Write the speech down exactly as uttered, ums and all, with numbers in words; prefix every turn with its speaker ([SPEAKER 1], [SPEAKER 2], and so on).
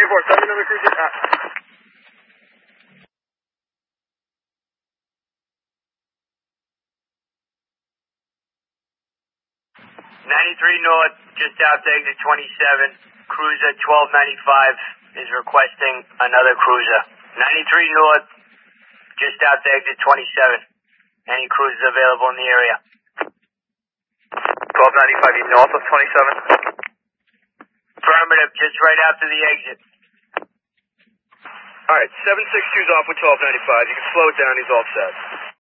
[SPEAKER 1] three four, send me another cruiser. Uh,
[SPEAKER 2] ninety-three North, just out to exit twenty-seven. Cruiser twelve ninety-five is requesting another cruiser. ninety-three North, just out to exit twenty-seven. Any cruisers available in the area?
[SPEAKER 1] twelve ninety-five, you north of twenty-seven?
[SPEAKER 2] Affirmative, just right after the exit.
[SPEAKER 1] Alright, seven six two's off with twelve ninety-five. You can slow it down, he's all set.